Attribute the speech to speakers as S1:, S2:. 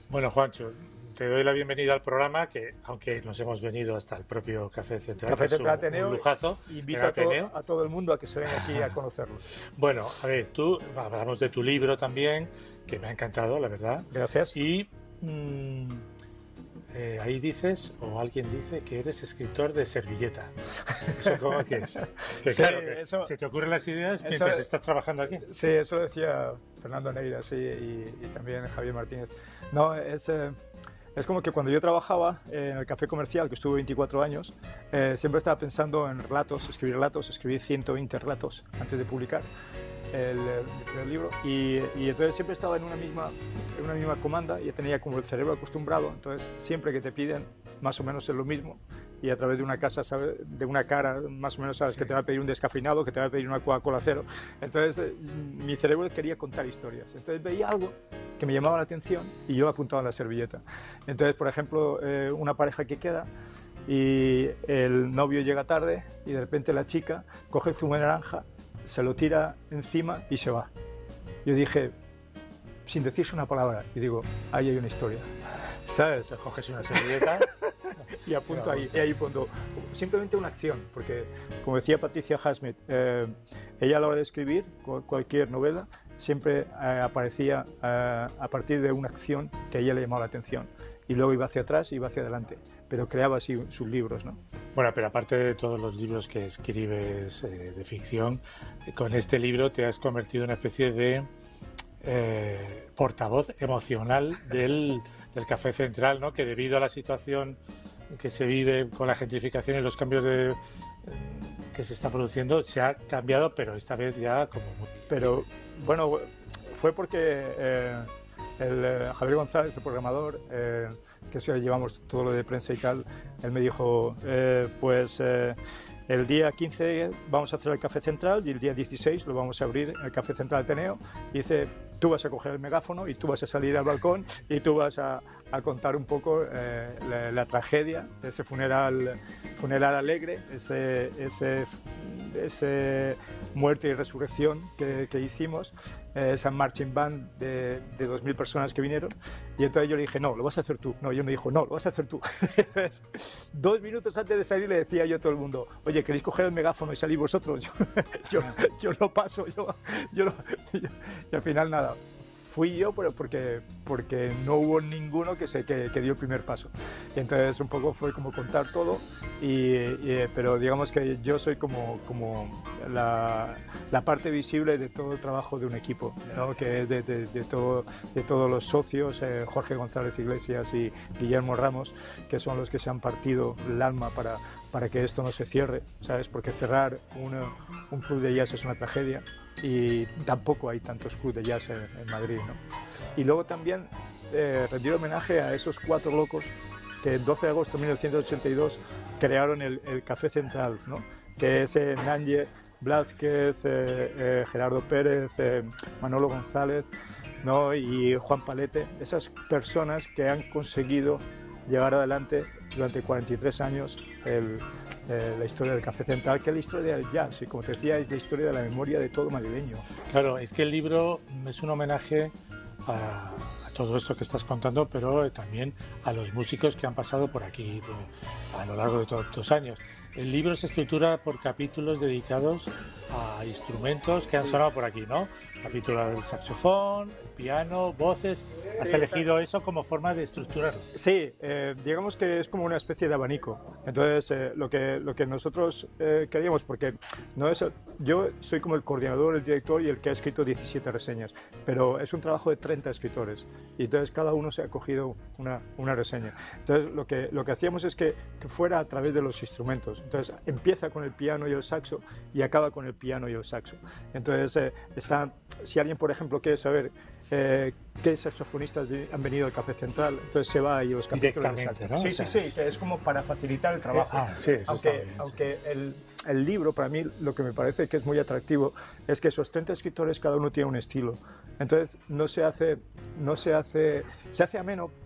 S1: Bueno, Juancho, te doy la bienvenida al programa, que aunque nos hemos venido hasta el propio Café Central,
S2: Café
S1: que es
S2: Central
S1: un
S2: Ateneo,
S1: lujazo,
S2: invito
S1: el Ateneo.
S2: a todo el mundo a que se venga aquí a conocerlos.
S1: Bueno, a ver, tú hablamos de tu libro también, que me ha encantado, la verdad.
S2: Gracias.
S1: Y ahí dices, o alguien dice, que eres escritor de servilleta. ¿Eso cómo que es? Que
S2: Sí,
S1: claro, que
S2: eso-
S1: se te ocurren las ideas
S2: eso-
S1: mientras estás trabajando aquí.
S2: Sí, eso lo decía Fernando Neira, sí, y también Javier Martínez. No, es como que cuando yo trabajaba en el café comercial, que estuve 24 años, siempre estaba pensando en relatos, escribí 120 relatos antes de publicar el libro, y entonces siempre estaba en una misma comanda y tenía como el cerebro acostumbrado. Entonces siempre que te piden más o menos es lo mismo, y a través de una casa, ¿sabes? De una cara más o menos sabes, sí, que te va a pedir un descafeinado, que te va a pedir una Coca-Cola cero. Entonces mi cerebro quería contar historias, entonces veía algo que me llamaba la atención y yo lo apuntaba en la servilleta. Entonces, por ejemplo, una pareja que queda y el novio llega tarde y de repente la chica coge el zumo de naranja, se lo tira encima y se va. Yo dije, sin decirse una palabra, y digo, ahí hay una historia, ¿sabes?
S1: Coges una servilleta
S2: y apunto ahí, y ahí pongo simplemente una acción, porque como decía Patricia Highsmith, ella a la hora de escribir cualquier novela siempre aparecía a partir de una acción que a ella le llamaba la atención, y luego iba hacia atrás y iba hacia adelante, pero creaba así sus libros, ¿no?
S1: Bueno, pero aparte de todos los libros que escribes de ficción, con este libro te has convertido en una especie de portavoz emocional del Café Central, ¿no? Que debido a la situación que se vive con la gentrificación y los cambios que se están produciendo, se ha cambiado, pero esta vez ya como...
S2: Pero bueno, fue porque Javier González, el programador, que llevamos todo lo de prensa y tal, él me dijo, el día 15 vamos a hacer el Café Central y el día 16 lo vamos a abrir en el Café Central Ateneo. Y dice, tú vas a coger el megáfono y tú vas a salir al balcón y tú vas a contar un poco la tragedia de ese funeral alegre, ese muerte y resurrección que hicimos, esa marching band de 2.000 personas que vinieron. Y entonces yo le dije, no, lo vas a hacer tú. No, yo me dijo, no, lo vas a hacer tú. 2 minutos antes de salir le decía yo a todo el mundo, oye, ¿queréis coger el megáfono y salir vosotros? Yo lo paso, y al final nada. Fui yo, pero porque no hubo ninguno que dio el primer paso. Y entonces un poco fue como contar todo, pero digamos que yo soy como la parte visible de todo el trabajo de un equipo, ¿no? Que es de todos los socios, Jorge González Iglesias y Guillermo Ramos, que son los que se han partido el alma para que esto no se cierre, ¿sabes? Porque cerrar un club de jazz es una tragedia, y tampoco hay tantos clubes de jazz en Madrid, ¿no? Y luego también rendir homenaje a esos 4 locos que el 12 de agosto de 1982 crearon el Café Central, ¿no? Que es Nanje Blázquez, Gerardo Pérez, Manolo González, ¿no? Y Juan Palete, esas personas que han conseguido llevar adelante durante 43 años la historia del Café Central, que es la historia del jazz, y como te decía, es la historia de la memoria de todo madrileño.
S1: Claro, es que el libro es un homenaje a todo esto que estás contando, pero también a los músicos que han pasado por aquí a lo largo de todos estos años. El libro se estructura por capítulos dedicados a instrumentos que han sonado por aquí, ¿no? Capítulo del saxofón, el piano, voces. ¿Has elegido eso como forma de estructurarlo?
S2: Sí, digamos que es como una especie de abanico. Entonces, lo que nosotros queríamos, porque no es, yo soy como el coordinador, el director y el que ha escrito 17 reseñas, pero es un trabajo de 30 escritores, y entonces cada uno se ha cogido una reseña. Entonces, lo que hacíamos es que fuera a través de los instrumentos. Entonces, empieza con el piano y el saxo y acaba con el piano y el saxo. Entonces, si alguien, por ejemplo, quiere saber qué saxofonistas han venido al Café Central, entonces se va y los capítulos,
S1: ¿no?
S2: Sí, que es como para facilitar el trabajo.
S1: Sí,
S2: aunque el libro, para mí, lo que me parece que es muy atractivo es que esos 30 escritores cada uno tiene un estilo. Entonces se hace ameno,